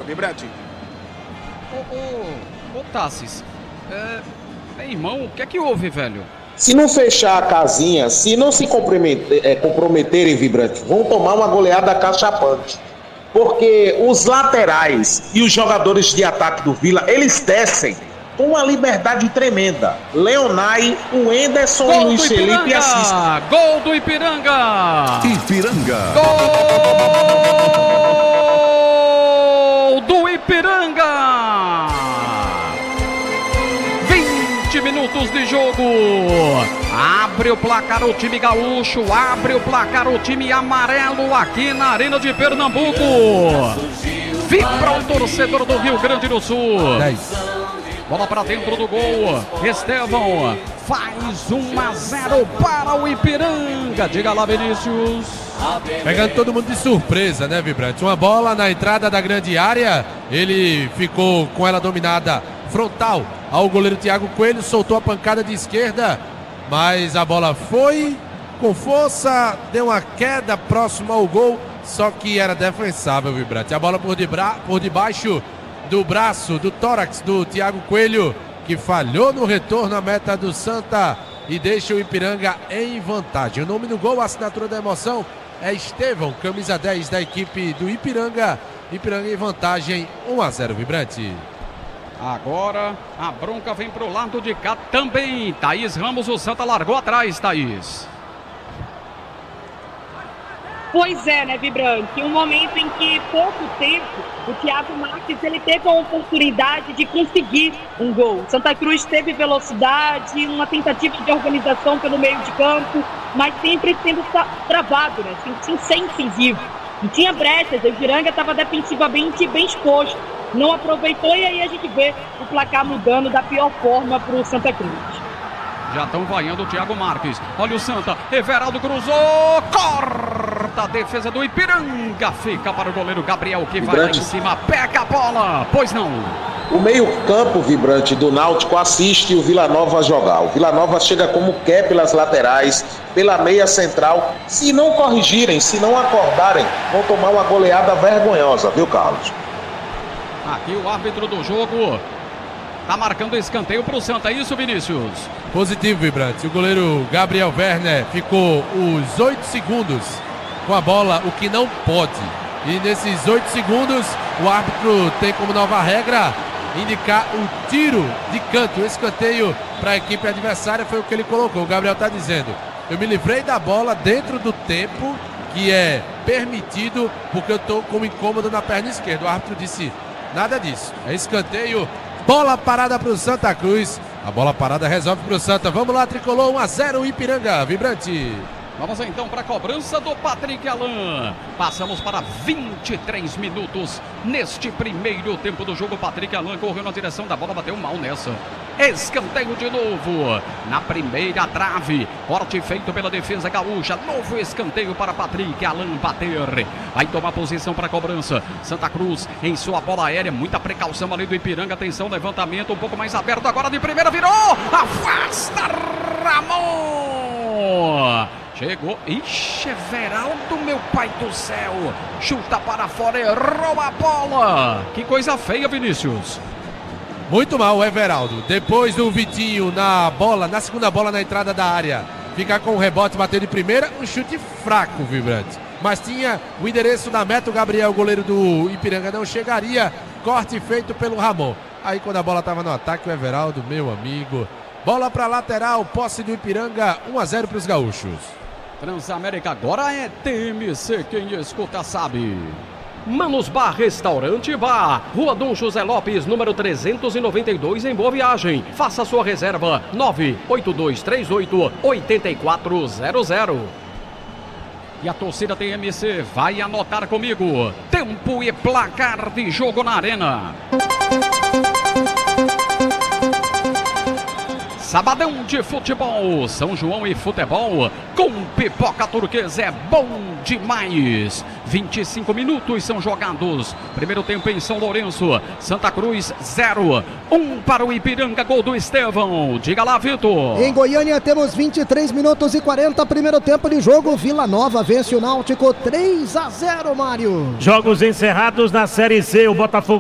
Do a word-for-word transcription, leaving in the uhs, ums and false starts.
Vibrante. Ô, ô, ô Tassis, é, meu irmão, o que é que houve, velho? Se não fechar a casinha, se não se comprometer, é, comprometerem, Vibrante, vão tomar uma goleada cachapante. Porque os laterais e os jogadores de ataque do Vila, eles descem com uma liberdade tremenda. Leonai, o Enderson Gol e o Luiz Felipe assistem. Gol do Ipiranga! Ipiranga! Gol do Ipiranga! vinte minutos de jogo. Abre o placar o time gaúcho, abre o placar o time amarelo aqui na Arena de Pernambuco. Vibra o torcedor do Rio Grande do Sul. dez. Bola para dentro do gol. Estevão faz um a zero para o Ipiranga. Diga lá, Vinícius. Pegando todo mundo de surpresa, né, Vibrante? Uma bola na entrada da grande área. Ele ficou com ela dominada frontal ao goleiro Thiago Coelho. Soltou a pancada de esquerda, mas a bola foi com força, deu uma queda próximo ao gol, só que era defensável, Vibrante. A bola por, de bra... por debaixo do braço, do tórax do Thiago Coelho, que falhou no retorno à meta do Santa e deixa o Ipiranga em vantagem. O nome do gol, a assinatura da emoção, é Estevão, camisa dez da equipe do Ipiranga. Ipiranga em vantagem, um a zero, Vibrante. Agora a bronca vem pro lado de cá também. Thaís Ramos, o Santa largou atrás, Thaís. Pois é, né, Vibrante? Um momento em que, pouco tempo, o Thiago Marques ele teve a oportunidade de conseguir um gol. Santa Cruz teve velocidade, uma tentativa de organização pelo meio de campo, mas sempre sendo travado, né? Sem, sem incisivo. E tinha brechas, o Ipiranga estava defensivamente bem exposto. Não aproveitou e aí a gente vê o placar mudando da pior forma para o Santa Cruz. Já estão vaiando o Thiago Marques. Olha o Santa. Everaldo cruzou. Corta a defesa do Ipiranga. Fica para o goleiro Gabriel, que vai lá em cima. Pega a bola. Pois não. O meio-campo, Vibrante, do Náutico assiste o Vila Nova jogar. O Vila Nova chega como quer pelas laterais, pela meia central. Se não corrigirem, se não acordarem, vão tomar uma goleada vergonhosa, viu, Carlos? Aqui o árbitro do jogo tá marcando escanteio pro Santa, é isso, Vinícius? Positivo, Vibrante. O goleiro Gabriel Werner ficou os oito segundos com a bola, o que não pode. E nesses oito segundos, o árbitro tem como nova regra indicar o tiro de canto. O escanteio para a equipe adversária foi o que ele colocou. O Gabriel está dizendo: eu me livrei da bola dentro do tempo que é permitido, porque eu estou com um incômodo na perna esquerda. O árbitro disse: nada disso. É escanteio. Bola parada para o Santa Cruz. A bola parada resolve para o Santa. Vamos lá, tricolor, um a zero Ipiranga, Vibrante. Vamos então para a cobrança do Patrick Alain. Passamos para vinte e três minutos neste primeiro tempo do jogo. Patrick Alain correu na direção da bola, bateu mal nessa. Escanteio de novo na primeira trave. Corte feito pela defesa gaúcha. Novo escanteio para Patrick Alain bater. Vai tomar posição para a cobrança. Santa Cruz em sua bola aérea. Muita precaução ali do Ipiranga. Atenção, levantamento um pouco mais aberto agora de primeira. Virou. Afasta Ramon. Chegou. Ixi, Everaldo, meu pai do céu. Chuta para fora, errou a bola. Que coisa feia, Vinícius. Muito mal o Everaldo. Depois do Vitinho na bola, na segunda bola na entrada da área. Ficar com o rebote, bater de primeira. Um chute fraco, Vibrante. Mas tinha o endereço da meta. O Gabriel, goleiro do Ipiranga, não chegaria. Corte feito pelo Ramon. Aí quando a bola estava no ataque, o Everaldo, meu amigo. Bola para lateral, posse do Ipiranga. um a zero para os gaúchos. Transamérica agora é T M C, quem escuta sabe. Manos Bar Restaurante Bar, Rua Dom José Lopes, número trezentos e noventa e dois, em Boa Viagem. Faça sua reserva nove oito dois três oito oito quatro zero zero. E a torcida T M C vai anotar comigo. Tempo e placar de jogo na arena. Sabadão de futebol, São João e futebol, com pipoca turquesa é bom demais. vinte e cinco minutos são jogados. Primeiro tempo em São Lourenço, Santa Cruz zero. um para o Ipiranga, gol do Estevão. Diga lá, Vitor. Em Goiânia temos vinte e três minutos e quarenta, primeiro tempo de jogo. Vila Nova vence o Náutico três a zero, Mário. Jogos encerrados na Série C, o Botafogo